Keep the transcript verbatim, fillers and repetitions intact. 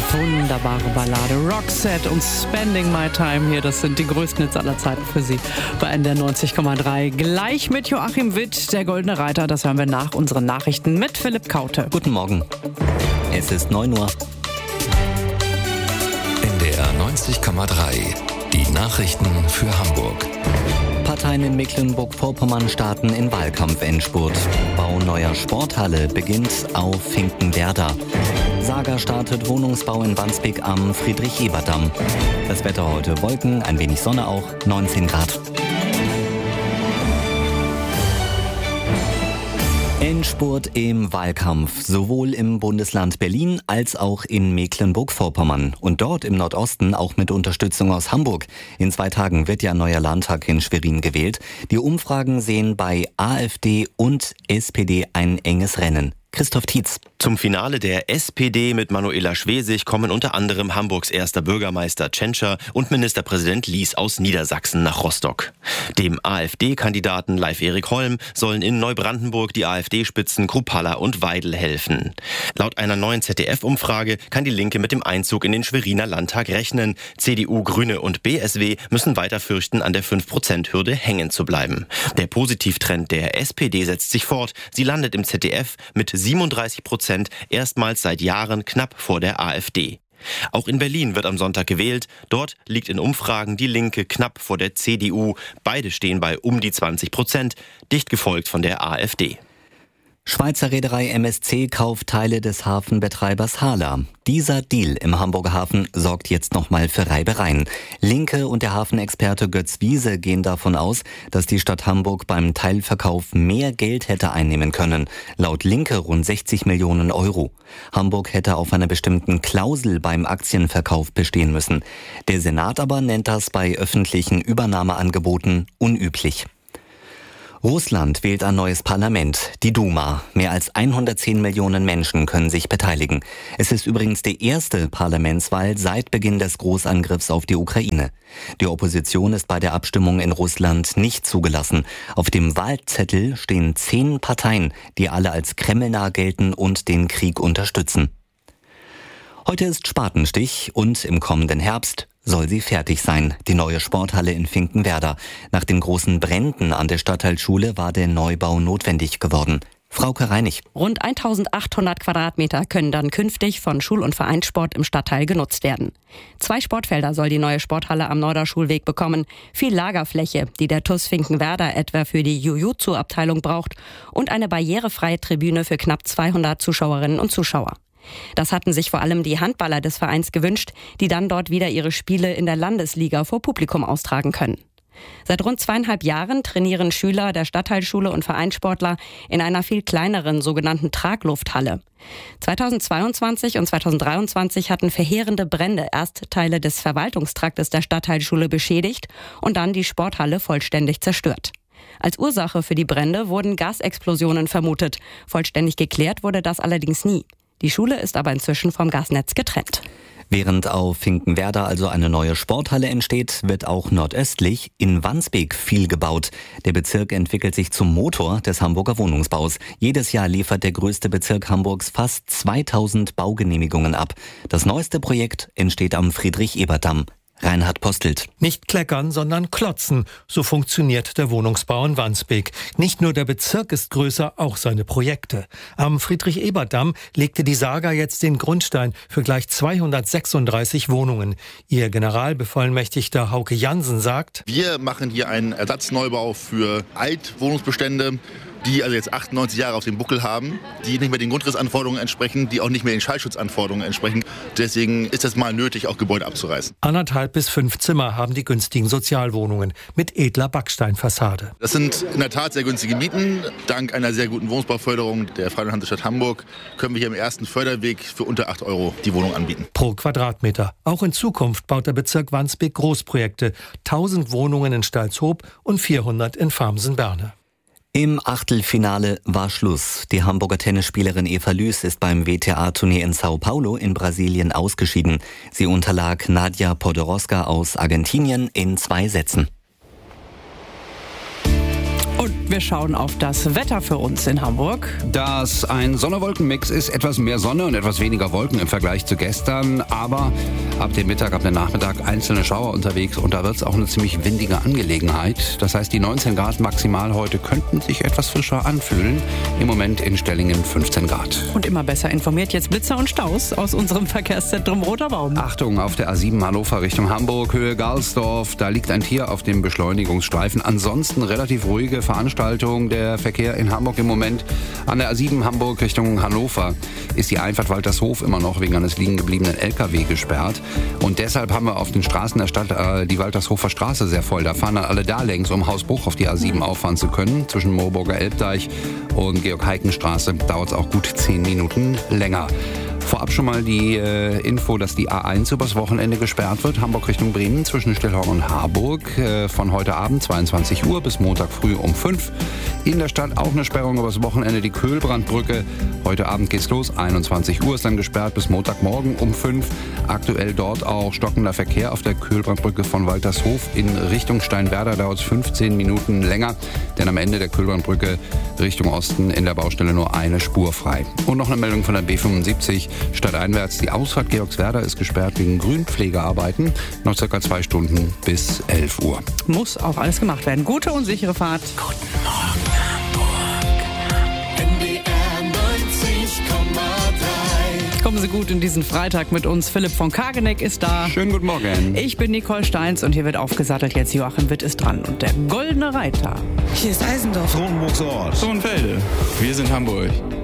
Wunderbare Ballade. Roxette und Spending My Time hier. Das sind die größten Hits aller Zeiten für Sie bei N D R neunzig Komma drei. Gleich mit Joachim Witt, der Goldene Reiter. Das hören wir nach unseren Nachrichten mit Philipp Kaute. Guten Morgen. Es ist neun Uhr. N D R neunzig Komma drei. Die Nachrichten für Hamburg. Parteien in Mecklenburg-Vorpommern starten in Wahlkampf-Endspurt. Bau neuer Sporthalle beginnt auf Finkenwerder. Saga startet Wohnungsbau in Wandsbek am Friedrich-Ebert-Damm. Das Wetter heute Wolken, ein wenig Sonne auch, neunzehn Grad. Endspurt im Wahlkampf, sowohl im Bundesland Berlin als auch in Mecklenburg-Vorpommern. Und dort im Nordosten auch mit Unterstützung aus Hamburg. In zwei Tagen wird ja ein neuer Landtag in Schwerin gewählt. Die Umfragen sehen bei AfD und S P D ein enges Rennen. Christoph Tietz. Zum Finale der S P D mit Manuela Schwesig kommen unter anderem Hamburgs erster Bürgermeister Tschentscher und Ministerpräsident Lies aus Niedersachsen nach Rostock. Dem AfD-Kandidaten Leif-Erik Holm sollen in Neubrandenburg die AfD-Spitzen Kruppalla und Weidel helfen. Laut einer neuen Z D F-Umfrage kann die Linke mit dem Einzug in den Schweriner Landtag rechnen. C D U, Grüne und B S W müssen weiter fürchten, an der fünf Prozent Hürde hängen zu bleiben. Der Positivtrend der S P D setzt sich fort. Sie landet im Z D F mit siebenunddreißig Prozent erstmals seit Jahren knapp vor der AfD. Auch in Berlin wird am Sonntag gewählt. Dort liegt in Umfragen die Linke knapp vor der C D U. Beide stehen bei um die zwanzig Prozent, dicht gefolgt von der AfD. Schweizer Reederei M S C kauft Teile des Hafenbetreibers Hala. Dieser Deal im Hamburger Hafen sorgt jetzt nochmal für Reibereien. Linke und der Hafenexperte Götz Wiese gehen davon aus, dass die Stadt Hamburg beim Teilverkauf mehr Geld hätte einnehmen können. Laut Linke rund sechzig Millionen Euro. Hamburg hätte auf einer bestimmten Klausel beim Aktienverkauf bestehen müssen. Der Senat aber nennt das bei öffentlichen Übernahmeangeboten unüblich. Russland wählt ein neues Parlament, die Duma. Mehr als hundertzehn Millionen Menschen können sich beteiligen. Es ist übrigens die erste Parlamentswahl seit Beginn des Großangriffs auf die Ukraine. Die Opposition ist bei der Abstimmung in Russland nicht zugelassen. Auf dem Wahlzettel stehen zehn Parteien, die alle als kremlnah gelten und den Krieg unterstützen. Heute ist Spatenstich und im kommenden Herbst soll sie fertig sein, die neue Sporthalle in Finkenwerder. Nach den großen Bränden an der Stadtteilschule war der Neubau notwendig geworden. Frauke Reinig. Rund eintausendachthundert Quadratmeter können dann künftig von Schul- und Vereinssport im Stadtteil genutzt werden. Zwei Sportfelder soll die neue Sporthalle am Norderschulweg bekommen, viel Lagerfläche, die der T U S Finkenwerder etwa für die Jiu-Jitsu-Abteilung braucht, und eine barrierefreie Tribüne für knapp zweihundert Zuschauerinnen und Zuschauer. Das hatten sich vor allem die Handballer des Vereins gewünscht, die dann dort wieder ihre Spiele in der Landesliga vor Publikum austragen können. Seit rund zweieinhalb Jahren trainieren Schüler der Stadtteilschule und Vereinssportler in einer viel kleineren sogenannten Traglufthalle. zweitausendzweiundzwanzig und zweitausenddreiundzwanzig hatten verheerende Brände erst Teile des Verwaltungstraktes der Stadtteilschule beschädigt und dann die Sporthalle vollständig zerstört. Als Ursache für die Brände wurden Gasexplosionen vermutet. Vollständig geklärt wurde das allerdings nie. Die Schule ist aber inzwischen vom Gasnetz getrennt. Während auf Finkenwerder also eine neue Sporthalle entsteht, wird auch nordöstlich in Wandsbek viel gebaut. Der Bezirk entwickelt sich zum Motor des Hamburger Wohnungsbaus. Jedes Jahr liefert der größte Bezirk Hamburgs fast zweitausend Baugenehmigungen ab. Das neueste Projekt entsteht am Friedrich-Ebert-Damm. Reinhard Postelt. Nicht kleckern, sondern klotzen. So funktioniert der Wohnungsbau in Wandsbek. Nicht nur der Bezirk ist größer, auch seine Projekte. Am Friedrich-Ebert-Damm legte die Saga jetzt den Grundstein für gleich zweihundertsechsunddreißig Wohnungen. Ihr Generalbevollmächtigter Hauke Jansen sagt: Wir machen hier einen Ersatzneubau für Altwohnungsbestände, die also jetzt achtundneunzig Jahre auf dem Buckel haben, die nicht mehr den Grundrissanforderungen entsprechen, die auch nicht mehr den Schallschutzanforderungen entsprechen. Deswegen ist es mal nötig, auch Gebäude abzureißen. Anderthalb bis fünf Zimmer haben die günstigen Sozialwohnungen mit edler Backsteinfassade. Das sind in der Tat sehr günstige Mieten. Dank einer sehr guten Wohnungsbauförderung der Freien Hansestadt Hamburg können wir hier im ersten Förderweg für unter acht Euro die Wohnung anbieten. Pro Quadratmeter. Auch in Zukunft baut der Bezirk Wandsbek Großprojekte. tausend Wohnungen in Stalzhoop und vierhundert in Farmsen-Berne. Im Achtelfinale war Schluss. Die Hamburger Tennisspielerin Eva Lüß ist beim W T A-Turnier in Sao Paulo in Brasilien ausgeschieden. Sie unterlag Nadia Podoroska aus Argentinien in zwei Sätzen. Und Wir schauen auf das Wetter für uns in Hamburg. Das ein Sonne-Wolken-Mix ist, etwas mehr Sonne und etwas weniger Wolken im Vergleich zu gestern. Aber ab dem Mittag, ab dem Nachmittag einzelne Schauer unterwegs und da wird es auch eine ziemlich windige Angelegenheit. Das heißt, die neunzehn Grad maximal heute könnten sich etwas frischer anfühlen. Im Moment in Stellingen fünfzehn Grad. Und immer besser informiert jetzt Blitzer und Staus aus unserem Verkehrszentrum Roter Baum. Achtung, auf der A sieben Hannover Richtung Hamburg, Höhe Galsdorf. Da liegt ein Tier auf dem Beschleunigungsstreifen. Ansonsten relativ ruhige Veranstaltung. Der Verkehr in Hamburg im Moment. An der A sieben Hamburg Richtung Hannover ist die Einfahrt Waltershof immer noch wegen eines liegen gebliebenen L K W gesperrt. Und deshalb haben wir auf den Straßen der Stadt äh, die Waltershofer Straße sehr voll. Da fahren dann alle da längs, um Hausbruch auf die A sieben auffahren zu können. Zwischen Moorburger Elbdeich und Georg-Heiken-Straße dauert es auch gut zehn Minuten länger. Vorab schon mal die äh, Info, dass die A eins übers Wochenende gesperrt wird. Hamburg Richtung Bremen zwischen Stillhorn und Harburg. Äh, von heute Abend zweiundzwanzig Uhr bis Montag früh um fünf. In der Stadt auch eine Sperrung übers Wochenende. Die Köhlbrandbrücke. Heute Abend geht's los. einundzwanzig Uhr ist dann gesperrt bis Montagmorgen um fünf. Aktuell dort auch stockender Verkehr auf der Köhlbrandbrücke von Waltershof in Richtung Steinwerder. Dauert es fünfzehn Minuten länger. Denn am Ende der Köhlbrandbrücke Richtung Osten in der Baustelle nur eine Spur frei. Und noch eine Meldung von der B fünfundsiebzig. Stadteinwärts, die Ausfahrt Georgswerder ist gesperrt wegen Grünpflegearbeiten. Noch circa zwei Stunden bis elf Uhr. Muss auch alles gemacht werden. Gute und sichere Fahrt. Guten Morgen, Hamburg. N D R neunzig Komma drei. Kommen Sie gut in diesen Freitag mit uns. Philipp von Kageneck ist da. Schönen guten Morgen. Ich bin Nicole Steins und hier wird aufgesattelt. Jetzt Joachim Witt ist dran. Und der Goldene Reiter. Hier ist Eisendorf. Kronenburgs Ort. Sohnfelde. Wir sind Hamburg.